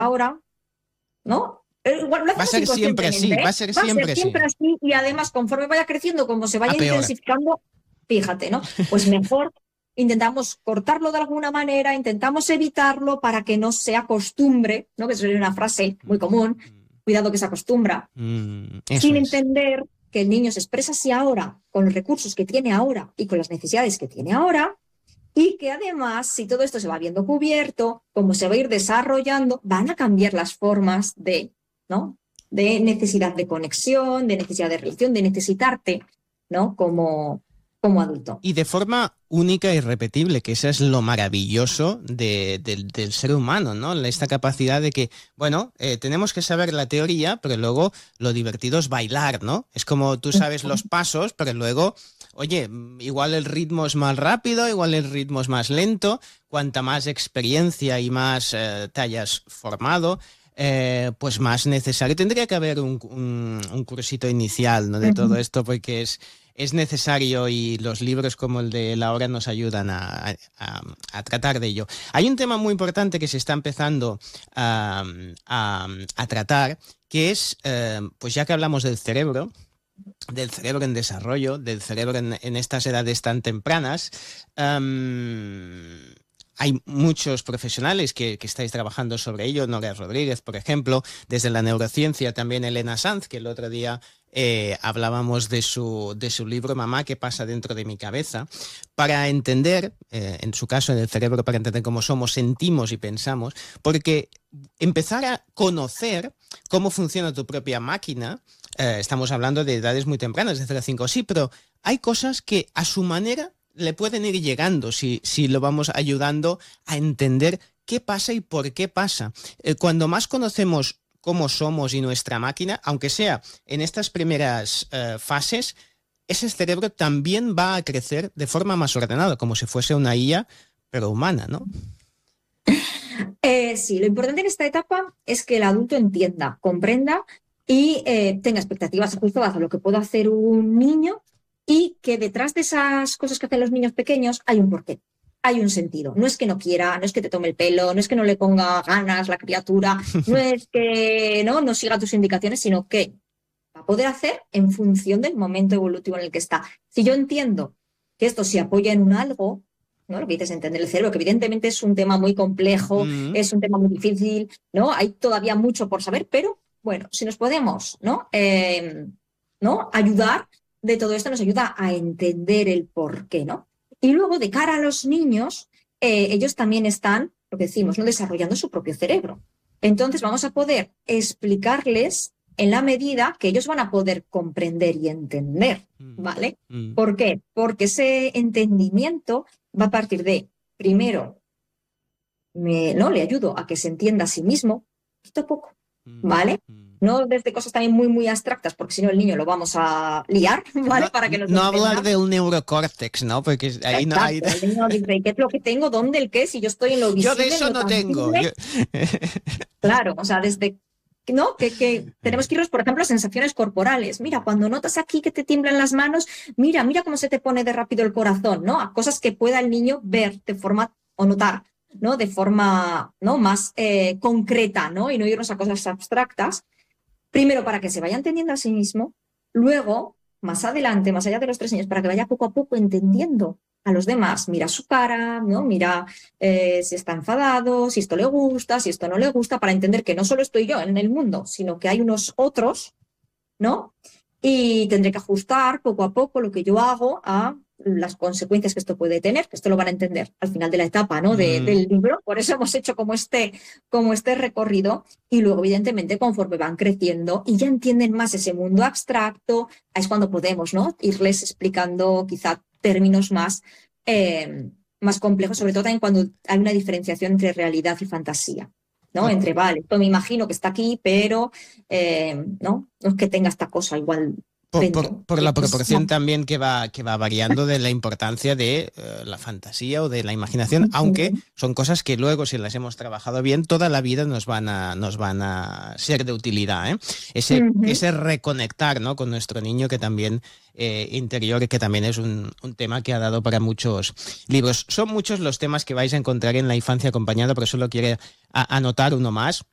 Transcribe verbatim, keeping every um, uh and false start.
ahora, ¿no? Igual, lo va a ser siempre así, va a ser va siempre, a ser siempre así. así, y además conforme vaya creciendo, como se vaya intensificando, fíjate, ¿no? Pues mejor intentamos cortarlo de alguna manera, intentamos evitarlo para que no se acostumbre, ¿no? Que es una frase muy común, cuidado que se acostumbra, mm, sin es. entender que el niño se expresa así ahora, con los recursos que tiene ahora y con las necesidades que tiene ahora, y que además, si todo esto se va viendo cubierto, como se va a ir desarrollando, van a cambiar las formas de, ¿no? de necesidad de conexión, de necesidad de relación, de necesitarte, ¿no? Como, como adulto. Y de forma única y irrepetible, que eso es lo maravilloso de, de, del ser humano, ¿no? Esta capacidad de que, bueno, eh, tenemos que saber la teoría, pero luego lo divertido es bailar, ¿no? Es como tú sabes los pasos, pero luego, oye, igual el ritmo es más rápido, igual el ritmo es más lento, cuanta más experiencia y más eh, te hayas formado, Eh, pues más necesario. Tendría que haber un, un, un cursito inicial, ¿no? de todo esto, porque es, es necesario, y los libros como el de Laura nos ayudan a, a, a tratar de ello. Hay un tema muy importante que se está empezando a, a, a tratar, que es, eh, pues ya que hablamos del cerebro, del cerebro en desarrollo, del cerebro en, en estas edades tan tempranas, um, hay muchos profesionales que, que estáis trabajando sobre ello. Nora Rodríguez, por ejemplo, desde la neurociencia, también Elena Sanz, que el otro día eh, hablábamos de su, de su libro Mamá, ¿qué pasa dentro de mi cabeza? Para entender, eh, en su caso en el cerebro, para entender cómo somos, sentimos y pensamos, porque empezar a conocer cómo funciona tu propia máquina, eh, estamos hablando de edades muy tempranas, de cero a cinco, sí, pero hay cosas que a su manera le pueden ir llegando si, si lo vamos ayudando a entender qué pasa y por qué pasa. Eh, cuando más conocemos cómo somos y nuestra máquina, aunque sea en estas primeras eh, fases, ese cerebro también va a crecer de forma más ordenada, como si fuese una I A, pero humana, ¿no? Eh, sí, lo importante en esta etapa es que el adulto entienda, comprenda y eh, tenga expectativas ajustadas a lo que puede hacer un niño, y que detrás de esas cosas que hacen los niños pequeños hay un porqué, hay un sentido. No es que no quiera, no es que te tome el pelo, no es que no le ponga ganas la criatura, no es que no, no siga tus indicaciones, sino que va a poder hacer en función del momento evolutivo en el que está. Si yo entiendo que esto se apoya en un algo, ¿no? Lo que dices, entender el cerebro, que evidentemente es un tema muy complejo, mm. es un tema muy difícil, ¿no? Hay todavía mucho por saber, pero bueno, si nos podemos, ¿no? Eh, ¿no? ayudar de todo esto, nos ayuda a entender el por qué, ¿no? Y luego, de cara a los niños, eh, ellos también están, lo que decimos, ¿no? desarrollando su propio cerebro. Entonces vamos a poder explicarles en la medida que ellos van a poder comprender y entender, ¿vale? Mm. ¿Por qué? Porque ese entendimiento va a partir de, primero, me, ¿no? le ayudo a que se entienda a sí mismo, poquito a poco, ¿vale? No desde cosas también muy, muy abstractas, porque si no el niño lo vamos a liar, ¿vale? No, Para que nos no hablar del neurocórtex, ¿no? Porque ahí no hay... El niño dice, ¿qué es lo que tengo? ¿Dónde? ¿El qué? Si yo estoy en lo visible, yo de eso no tengo. Yo... Claro, o sea, desde... ¿no? Que, que tenemos que irnos, por ejemplo, a sensaciones corporales. Mira, cuando notas aquí que te tiemblan las manos, mira, mira cómo se te pone de rápido el corazón, ¿no? A cosas que pueda el niño ver de forma, o notar, ¿no? De forma, ¿no? Más eh, concreta, ¿no? Y no irnos a cosas abstractas. Primero, para que se vaya entendiendo a sí mismo. Luego, más adelante, más allá de los tres años, para que vaya poco a poco entendiendo a los demás. Mira su cara, ¿no? Mira eh, si está enfadado, si esto le gusta, si esto no le gusta, para entender que no solo estoy yo en el mundo, sino que hay unos otros, ¿no? Y tendré que ajustar poco a poco lo que yo hago a las consecuencias que esto puede tener, que esto lo van a entender al final de la etapa, ¿no? De, mm. del libro. Por eso hemos hecho como este, como este recorrido, y luego, evidentemente, conforme van creciendo y ya entienden más ese mundo abstracto, es cuando podemos, ¿no? Irles explicando quizá términos más, eh, más complejos, sobre todo también cuando hay una diferenciación entre realidad y fantasía, ¿no? Okay. Entre, vale, esto me imagino que está aquí, pero eh, ¿no? no es que tenga esta cosa igual. Por, por, por la proporción también que va, que va variando de la importancia de uh, la fantasía o de la imaginación, aunque son cosas que luego, si las hemos trabajado bien, toda la vida nos van a, nos van a ser de utilidad, ¿eh? Ese, uh-huh. ese reconectar, ¿no? con nuestro niño, que también eh, interior, que también es un, un tema que ha dado para muchos libros. Son muchos los temas que vais a encontrar en La infancia acompañada, pero solo quiero a, anotar uno más.